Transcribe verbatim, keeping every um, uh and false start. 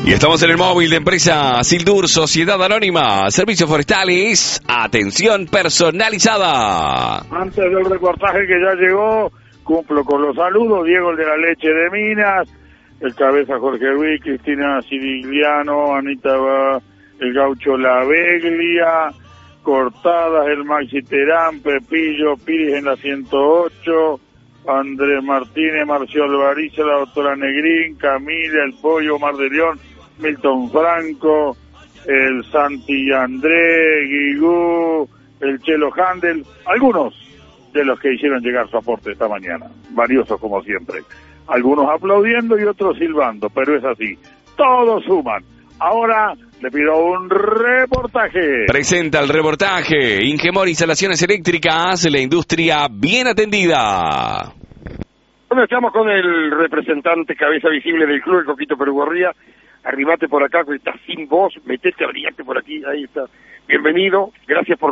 Y estamos en el móvil de empresa Sildur, Sociedad Anónima, Servicios Forestales, atención personalizada. Antes del reportaje que ya llegó, cumplo con los saludos. Diego, el de la leche de Minas, el cabeza Jorge Ruiz, Cristina Sirigliano, Anita Va, el gaucho La Beglia, Cortadas, el Maxi Terán, Pepillo, Piris en la ciento ocho, Andrés Martínez, Marcio Alvarizo, la doctora Negrín, Camila, el Pollo, Mar de León, Milton Franco, el Santi André, Guigú, el Chelo Handel, algunos de los que hicieron llegar su aporte esta mañana, valiosos como siempre, algunos aplaudiendo y otros silbando, pero es así, todos suman. Ahora le pido un reportaje. Presenta el reportaje Ingemor Instalaciones Eléctricas, la industria bien atendida. Bueno, estamos con el representante cabeza visible del club, el Coquito Perugorría. Arrimate por acá, que está sin voz, metete, abrillate por aquí, ahí está. Bienvenido, gracias por